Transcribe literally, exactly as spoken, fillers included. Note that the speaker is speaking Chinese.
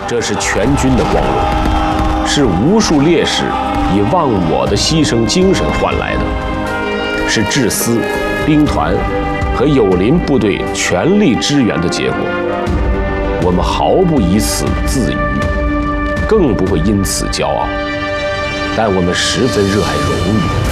这是全军的光荣，是无数烈士以忘我的牺牲精神换来的，是志思、兵团和友邻部队全力支援的结果。我们毫不以此自娱，更不会因此骄傲，但我们十分热爱荣誉。